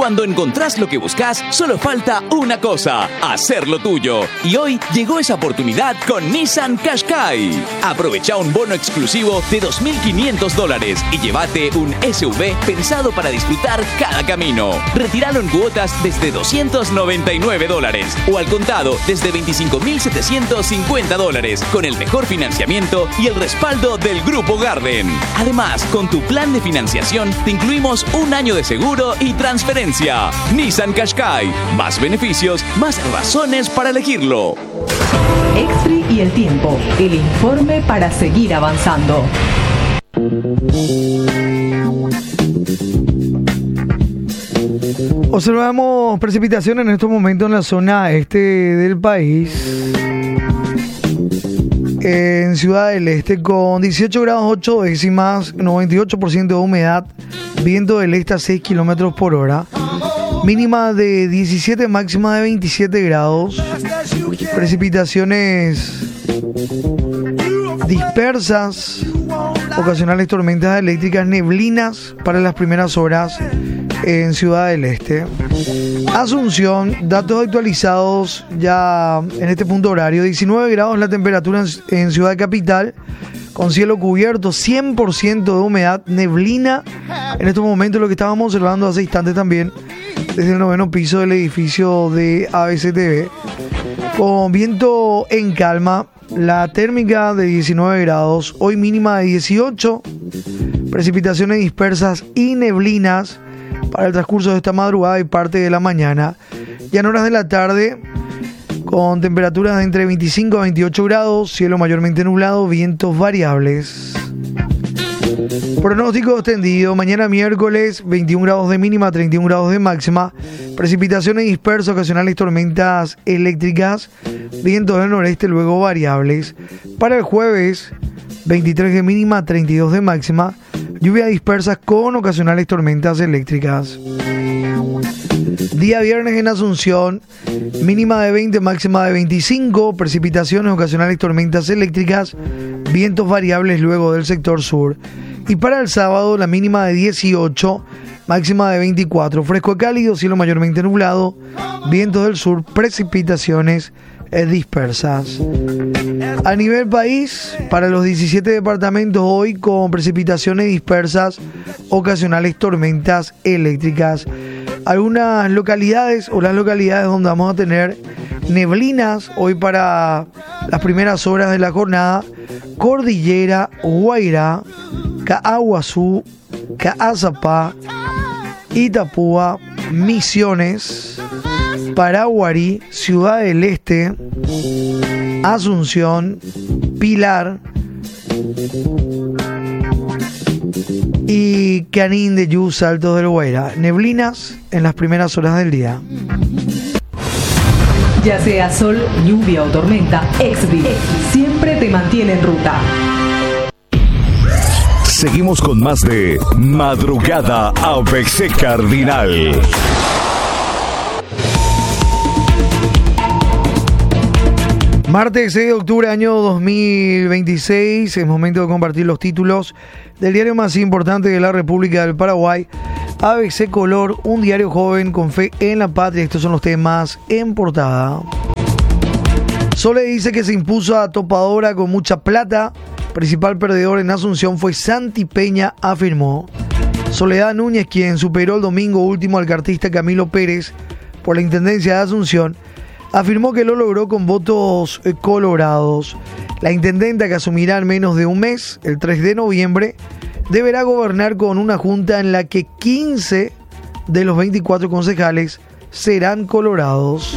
Cuando encontrás lo que buscás, solo falta una cosa: hacerlo tuyo. Y hoy llegó esa oportunidad con Nissan Qashqai. Aprovecha un bono exclusivo de $2.500 y llévate un SUV pensado para disfrutar cada camino. Retíralo en cuotas desde $299 o al contado desde $25.750 con el mejor financiamiento y el respaldo del Grupo Garden. Además, con tu plan de financiación te incluimos un año de seguro y transferencia. Nissan Qashqai. Más beneficios, más razones para elegirlo. Exri y el tiempo. El informe para seguir avanzando. Observamos precipitaciones en estos momentos en la zona este del país. En Ciudad del Este con 18 grados 8 décimas, 98% de humedad, viento del este a 6 kilómetros por hora, mínima de 17, máxima de 27 grados, precipitaciones dispersas, ocasionales tormentas eléctricas, neblinas para las primeras horas en Ciudad del Este. Asunción, datos actualizados ya en este punto horario, 19 grados la temperatura en Ciudad Capital, con cielo cubierto, 100% de humedad, neblina en estos momentos, lo que estábamos observando hace instantes también desde el 9º piso del edificio de ABCTV, con viento en calma, la térmica de 19 grados, hoy mínima de 18, precipitaciones dispersas y neblinas para el transcurso de esta madrugada y parte de la mañana. Ya en horas de la tarde, con temperaturas de entre 25 a 28 grados, cielo mayormente nublado, vientos variables. Pronóstico extendido, mañana miércoles, 21 grados de mínima, 31 grados de máxima, precipitaciones dispersas, ocasionales tormentas eléctricas, vientos del noreste, luego variables. Para el jueves, 23 de mínima, 32 de máxima, lluvias dispersas con ocasionales tormentas eléctricas. Día viernes en Asunción, mínima de 20, máxima de 25, precipitaciones, ocasionales tormentas eléctricas, vientos variables luego del sector sur. Y para el sábado, la mínima de 18, máxima de 24, fresco y cálido, cielo mayormente nublado, vientos del sur, precipitaciones dispersas. A nivel país, para los 17 departamentos hoy con precipitaciones dispersas, ocasionales tormentas eléctricas. Algunas localidades o las localidades donde vamos a tener neblinas hoy para las primeras horas de la jornada: Cordillera, Guairá, Caaguazú, Caazapá, Itapúa, Misiones, Paraguarí, Ciudad del Este, Asunción, Pilar y Canín de Yú, Saltos del Guairá. Neblinas en las primeras horas del día. Ya sea sol, lluvia o tormenta, Exri siempre te mantiene en ruta. Seguimos con más de Madrugada ABC Cardinal. Martes 6 de octubre, año 2026, es momento de compartir los títulos del diario más importante de la República del Paraguay, ABC Color, un diario joven con fe en la patria. Estos son los temas en portada. Sole dice que se impuso a Topadora con mucha plata. Principal perdedor en Asunción fue Santi Peña, afirmó. Soledad Núñez, quien superó el domingo último al cartista Camilo Pérez por la intendencia de Asunción, afirmó que lo logró con votos colorados. La intendenta, que asumirá en menos de un mes, el 3 de noviembre, deberá gobernar con una junta en la que 15 de los 24 concejales serán colorados.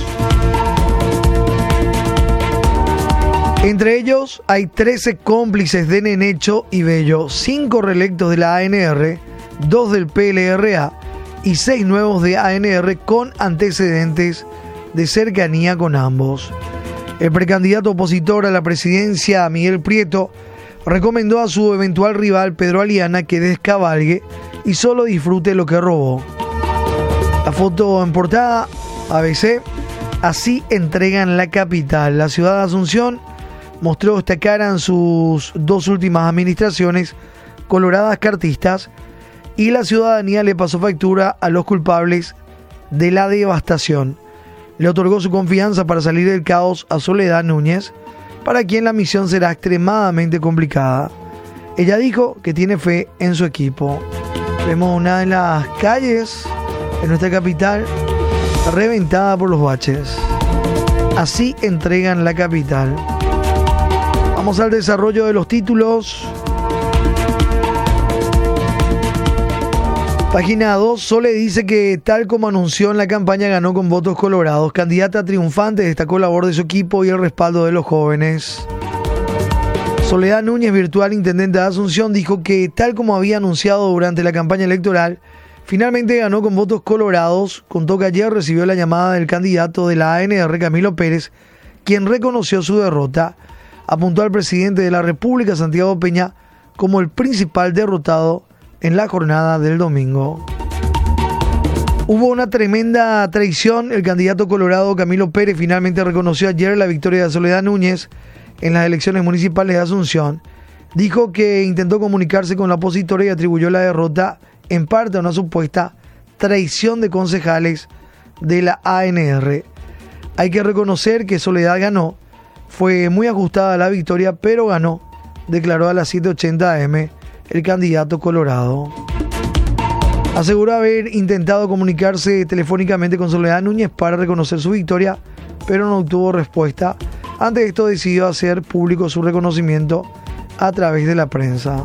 Entre ellos hay 13 cómplices de Nenecho y Bello, 5 reelectos de la ANR, 2 del PLRA y 6 nuevos de ANR con antecedentes de cercanía con ambos. El precandidato opositor a la presidencia, Miguel Prieto, recomendó a su eventual rival, Pedro Aliana, que descabalgue y solo disfrute lo que robó. La foto en portada, ABC, así entregan la capital. La ciudad de Asunción mostró esta cara en sus 2 últimas administraciones coloradas cartistas, y la ciudadanía le pasó factura a los culpables de la devastación. Le otorgó su confianza para salir del caos a Soledad Núñez, para quien la misión será extremadamente complicada. Ella dijo que tiene fe en su equipo. Vemos una de las calles de nuestra capital reventada por los baches. Así entregan la capital. Vamos al desarrollo de los títulos. Página 2, Sole dice que tal como anunció en la campaña ganó con votos colorados. Candidata triunfante destacó la labor de su equipo y el respaldo de los jóvenes. Soledad Núñez, virtual intendente de Asunción, dijo que tal como había anunciado durante la campaña electoral, finalmente ganó con votos colorados. Contó que ayer recibió la llamada del candidato de la ANR, Camilo Pérez, quien reconoció su derrota. Apuntó al presidente de la República, Santiago Peña, como el principal derrotado en la jornada del domingo. Hubo una tremenda traición. El candidato colorado Camilo Pérez finalmente reconoció ayer la victoria de Soledad Núñez en las elecciones municipales de Asunción. Dijo que intentó comunicarse con la opositora y atribuyó la derrota en parte a una supuesta traición de concejales de la ANR. Hay que reconocer que Soledad ganó. Fue muy ajustada la victoria, pero ganó, declaró a las 7:80 AM el candidato colorado. Aseguró haber intentado comunicarse telefónicamente con Soledad Núñez para reconocer su victoria, pero no obtuvo respuesta. Ante esto decidió hacer público su reconocimiento a través de la prensa.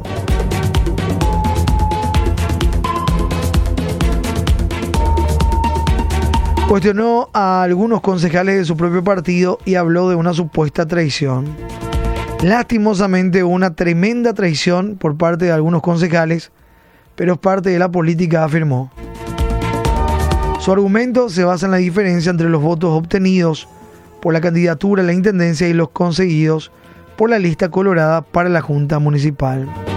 Cuestionó a algunos concejales de su propio partido y habló de una supuesta traición. Lastimosamente hubo una tremenda traición por parte de algunos concejales, pero es parte de la política, afirmó. Su argumento se basa en la diferencia entre los votos obtenidos por la candidatura a la intendencia y los conseguidos por la lista colorada para la Junta Municipal.